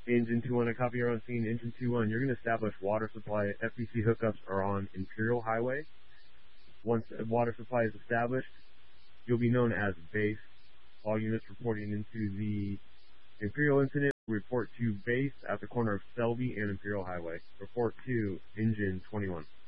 Engine 2-1, a copy, you're on scene. Engine 2-1, you're going to establish water supply. FPC hookups are on Imperial Highway. Once water supply is established, you'll be known as base. All units reporting into the Imperial incident report to base at the corner of Selby and Imperial Highway. Report to Engine 21.